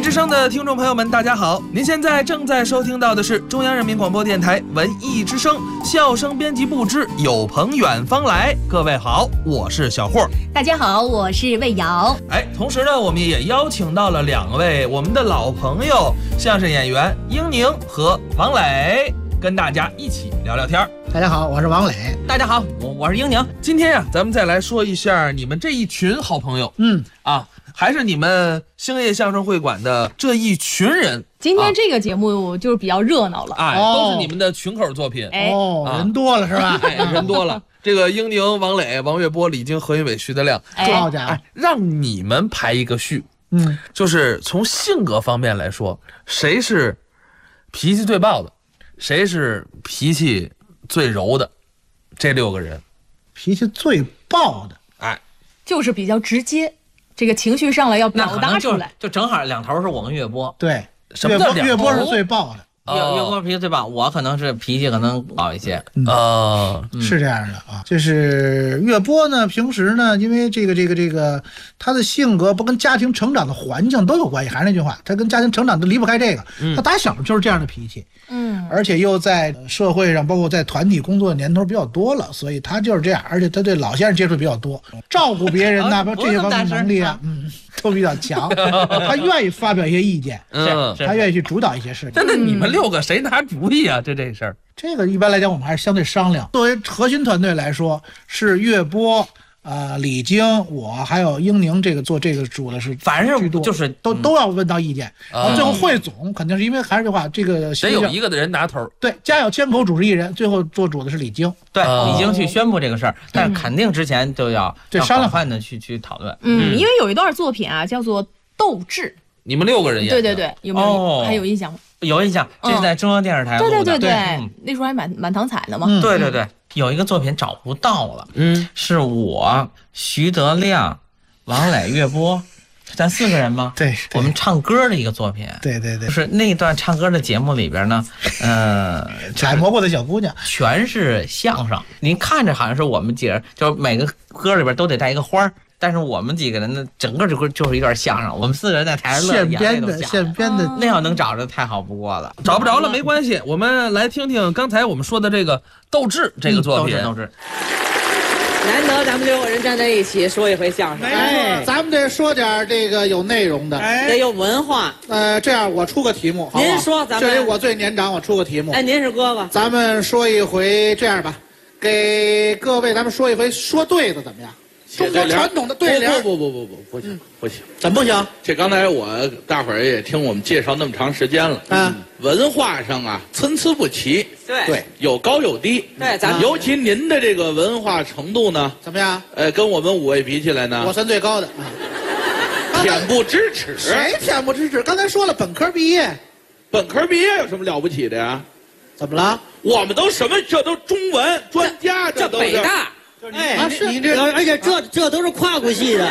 之声的听众朋友们，大家好！您现在正在收听到的是中央人民广播电台文艺之声笑声编辑部之有朋远方来。各位好，我是小霍。 大家好，我是魏瑶。 同时呢，我们也邀请到了2位我们的老朋友，相声演员英宁和王磊，跟大家一起聊聊天。 大家好，我是王磊。 大家好，我是英宁。 今天呀，咱们再来说一下你们这一群好朋友。还是你们星夜相声会馆的这一群人。 今天这个节目就是比较热闹了， 都是你们的群口作品。 人多了是吧？ 人多了。这个英宁、王磊、王月波、李菁、何云伟、徐德亮， 好家伙， 让你们排一个序。就是从性格方面来说，谁是脾气最暴的，谁是脾气最柔的，这6个人。 脾气最暴的， 就是比较直接。这个情绪上来要表达出来， 就正好两头是我跟月波。 对， 什么叫月波是最暴的， 月波脾气最暴，我可能是脾气可能好一些。 是这样的啊，就是月波呢，平时呢，因为这个他的性格不跟家庭成长的环境都有关系，还是那句话，他跟家庭成长都离不开这个。他打小就是这样的脾气，而且又在社会上，包括在团体工作的年头比较多了，所以他就是这样，而且他对老先生接触比较多，照顾别人呐，这些方面能力啊，都比较强。他愿意发表一些意见，他愿意去主导一些事情。 那你们6个谁拿主意啊？这事儿， 这个一般来讲我们还是相对商量。作为核心团队来说，是月波、李菁，我还有英宁，这个做这个主的是， 反正就是都要问到意见。最后汇总肯定是因为还是这话，这个得有一个的人拿头。 对，家有千口主持一人，最后做主的是李菁。 对，李菁去宣布这个事儿，但是肯定之前就要广泛的去讨论。 因为有一段作品啊，叫做《斗志》， 你们6个人演的。 对，有没有还有印象吗？ 有印象，这是在中央电视台录的。 对，那时候还满堂彩的嘛。 对，有一个作品找不到了，是我、徐德亮、王磊、月波，咱4个人吗？ 对， 我们唱歌的一个作品。 对， 就是那段唱歌的节目里边呢， 采蘑菇的小姑娘， 全是相声。您看着好像是我们几人，就是每个歌里边都得带一个花儿。但是我们几个人呢，整个就是一段相声，我们4个人在台上乐， 现编的， 那要能找着太好不过了。 找不着了没关系，我们来听听刚才我们说的这个斗志这个作品。 斗志。 难得咱们6个人站在一起说一回相声， 咱们得说点这个有内容的， 得有文化。 这样我出个题目，好不好？ 您说，咱们这里我最年长，我出个题目。 您是哥哥， 咱们说一回，这样吧，给各位咱们说一回说对子怎么样？中国传统的对联。 不行， 怎么不行？ 这刚才大伙儿也听我们介绍那么长时间了，文化上啊参差不齐， 对， 有高有低， 对，咱们尤其您的这个文化程度呢， 怎么样？ 跟我们5位比起来呢， 我算最高的， 恬不知耻。 谁恬不知耻？刚才说了，本科毕业， 本科毕业有什么了不起的呀？ 怎么了？ 我们都什么？这都中文专家， 这都是北大。 你这， 而且这都是跨国系的，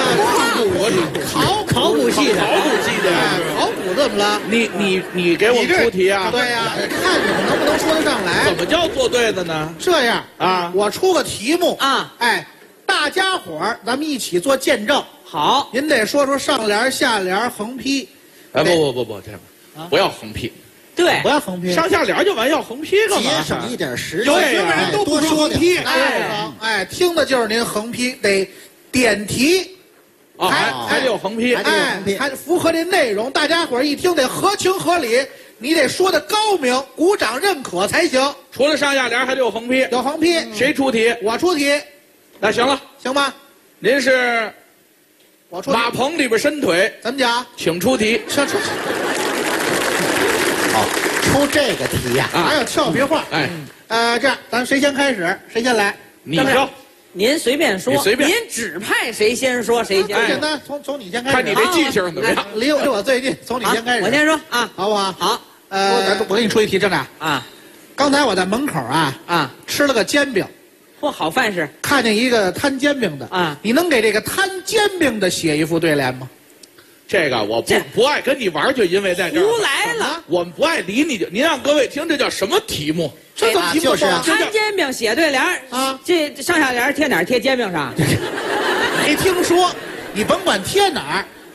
考古系的， 考古怎么了？ 你给我们出题啊？ 对呀，看你们能不能说得上来。 怎么叫做对的呢？ 这样啊， 我出个题目啊， 大家伙儿咱们一起做见证。 好， 您得说出上联、下联、横批。 不，这样，不要横批。 对， 不要横批， 上下联就完，要横批干嘛？ 节省一点时间。 有些人都不说横批， 听的就是您横批，得点题， 还得有横批， 还符合这内容，大家伙一听得合情合理，你得说的高明，鼓掌认可才行。 除了上下联，还得有横批， 有横批。 谁出题？ 我出题。 那行了， 行吧？ 您是我出马棚里边伸腿， 怎么讲？ 请出题。 出这个题呀，还有俏皮话。这样，咱谁先开始？谁先来？ 你说， 您随便说，您指派谁先说谁先。 简单，从你先开始。 看你这记性怎么样？ 离我最近，从你先开始。 我先说啊， 好不好？ 好。 我给你出一题，郑长啊。 刚才我在门口吃了个煎饼， 嚯，好饭食。 看见一个摊煎饼的啊， 你能给这个摊煎饼的写一副对联吗？ 这个我不爱跟你玩，就因为在这儿。 胡来了， 我们不爱理你。您让各位听，这叫什么题目？ 这个题目就是摊煎饼写对联啊， 这上下联贴哪儿？贴煎饼上。 没听说，你甭管贴哪儿，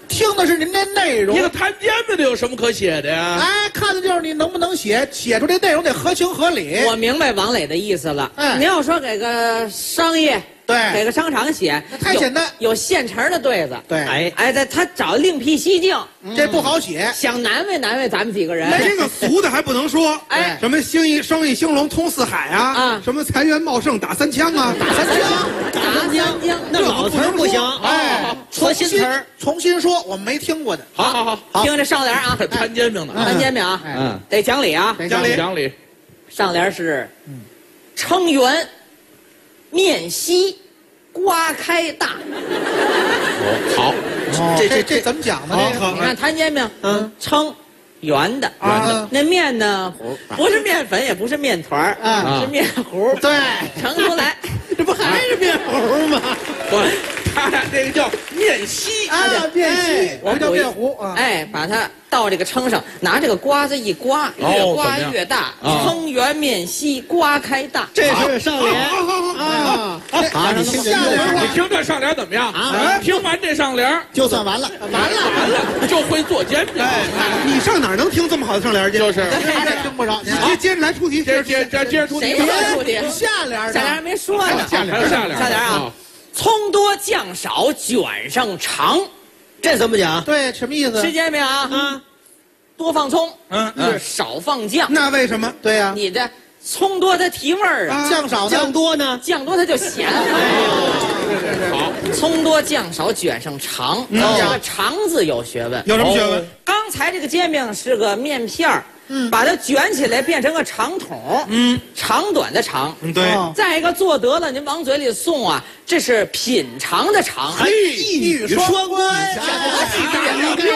听的是您这内容一。个摊煎饼的有什么可写的呀？ 哎，看的就是你能不能写出这内容得合情合理。 我明白王磊的意思了。 哎您要说给个商业， 对给个商场写， 太简单有现成的对子。 对哎，他找另辟蹊径， 这不好写。 想难为咱们几个人。 这个俗的还不能说， 哎什么生意兴隆通四海啊， 啊什么财源茂盛打三枪啊， 打三江， 那老词儿不行， 哎， 说新词儿。 重新说，我们没听过的。 好， 听这上联啊， 摊煎饼的啊， 摊煎饼啊， 嗯， 得讲理啊。 得讲理， 上联是，称圆，面稀，瓜开大。 好， 这怎么讲呢？这个你看摊煎饼，称圆的， 啊那面呢，不是面粉，也不是面团儿， 啊是面糊。 对， 盛出来， 这不还是面糊吗？ 不，他这个叫面稀啊，面稀， 我这叫面糊啊。 哎，把它到这个称上，拿这个瓜子一刮，越刮怎么样越大， 啊称圆面稀，瓜开大。 这是上联啊， 啊，你听下联你听这上联怎么样？听完这上联， 就算完了，完了， 就会做煎饼。 你上哪儿能听这么好的上联去？ 就是这听不着。 接着来出题， 接着出题谁。说出题？ 下联下联还没说呢。 还有下联， 下联啊，葱多酱少卷上长， 这怎么讲？ 对，什么意思？ 吃煎饼啊，多放葱，是少放酱。 那为什么？ 对呀， 你这葱多它提味儿啊， 酱少呢？ 多呢？ 酱多它就咸了。 好， 葱多酱少卷上长，这个长字有学问。 有什么学问？ 刚才这个煎饼是个面片儿，把它卷起来变成个长筒，长短的长。 对， 再一个做得了，您往嘴里送啊，这是品尝的尝。 一语双关。